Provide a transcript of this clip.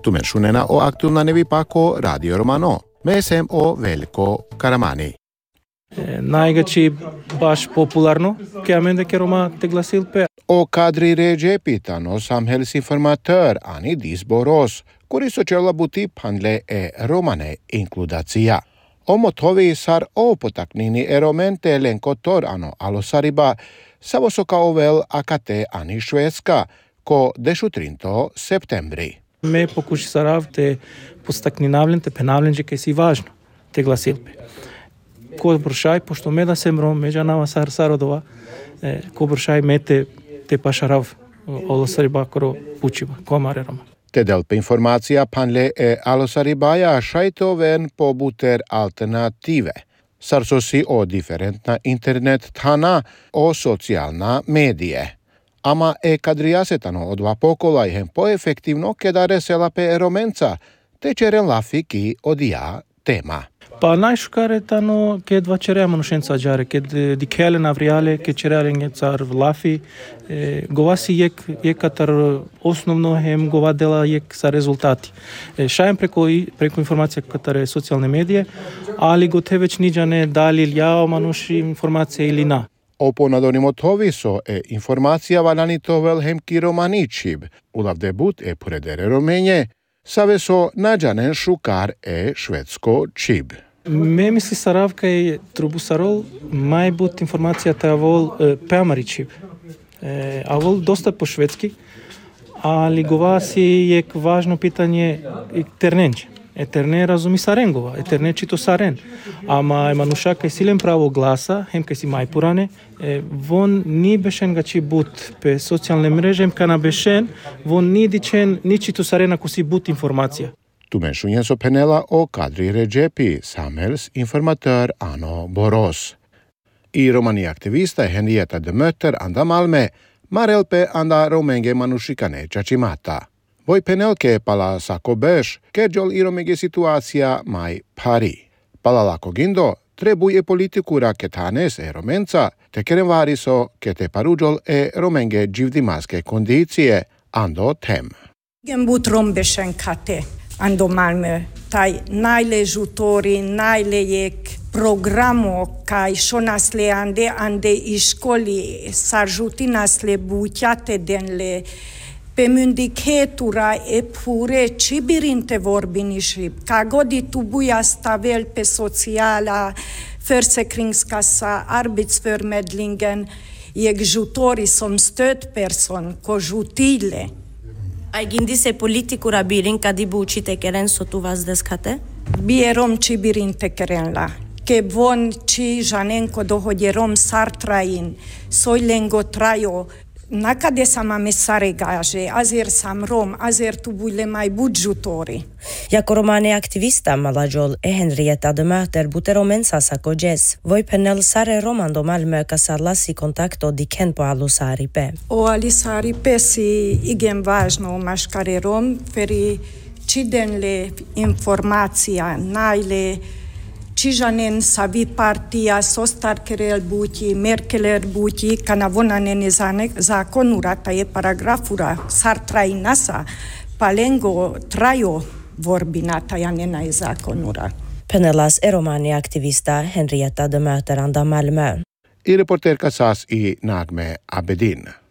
Tumenšunena o aktualna nevipako Radio Romano. Mesem o Veljko Karamani. Najgači baš popularno, keamende ke Roma te glasilpe. O kadri ređe pitano samhällsinformatör Ani Disboros, kuri sociala buti panle e romane inkludacija. Omotovi sar o potaknini eromente lenkotor ano alosariba, savosoka ovel akate Ani Švedska, ko dešutrinto septembri. Me pokuši sarav te postakninavljen, te penavljen, ke si važno, te glasilpe. Ko bršaj, pošto me da sem rom, međa nama sarodova, ko bršaj mete te pašarav alosariba koro učiva, komare Roma. Tedelpe informacija panle e alosaribaja šajtoven pobuter alternative. Sarsosi o diferentna internet tana o socijalna medije. Ama e kadriasetano od dva pokola ihem poefektivno kedare selape eromenca, te čeren lafiki odija tema. Pa najškaretano ke dva čerema nušenca džare, ke dikele navrijale, ke čerele njecar lafi, gova si je katar osnovno hem gova dela je sa rezultati. Šajem preko informacija katare socijalne medije, ali gote već niđane dali ljao manuši informacije ili na. Oponadonimo toviso e informacija valanitovel hem kiromaničib, ulav debut e puredere romenje, saveso nađanen šukar e švedsko čib. Me misli saravka je trubusarol, maj but informacija ta avol peamari čib. Avol dosta po švedski, ali gova si je važno pitanje ternenče. Eterne razumi sarengova, eterne čito saren. Ama manuša kaj silen pravo glasa, hem kaj si majpurane, von ni bešen ga či but pe socijalne mreže, hem kana bešen, von ni dičen, ni čito saren ako si but informacija. Tumenšunjen so penela o kadri ređepi, samhällsinformatör Ano Boros. I romani aktivista Henrietta de Mötter anda Malme, marelpe anda romenge manušikane čačimata. Voi penelke pala sako beš, kerđol i romenge situacija maj pari. Pala lako gindo, trebuj e politikura ketanes e romenca, te keren variso kete paruđol e romenge dživdimaske kondicije, ando tem. Gembut rombešen kate, ando Malmö, taj najležutori, najlejek programo kaj šo nasle ande i školi saržuti nasle buťate denle pe myndighetura e pure čibirinte vorbiniship. Kagodi tu buja stavel pe sociala försäkringskassa, arbetsförmedlingen, jeg jutori som stödperson ko jutile. Ai gândit se politicura birin ca di bucite keren so tu vas deskate? Bierom čibirinte keren la. Ke von či žanenko dohodjerom sartrain, sojlengo trajo, nakade sama me saregaže, azer sam rom, azer tu bule mai budjutori. Jako romane aktivista malajol e Henrietta de Mötter bute romensa sako jazz. Voi penel sare romando Malmö ka sarlasi kontakto diken po alusari pe. O alisari pe si igen važno maškare rom, feri čidenle informacija, najle čižanen savi partija, sostarkerel buti, merkeler buti, kana vonanen zakonura, ta je paragrafura, sartraj nasa, palengo trajo vorbina, ta janena je zakonura. Penelas e romani aktivista Henrietta de Mötter anda Malmö. I reporter kasas i Nagme Abedin.